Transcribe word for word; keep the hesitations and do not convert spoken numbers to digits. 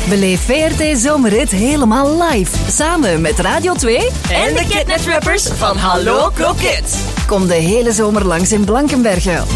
Beleef V R T Zomerrit helemaal live. Samen met Radio twee en de Kidnet Rappers van Hallo Kroket. Kom de hele zomer langs in Blankenberge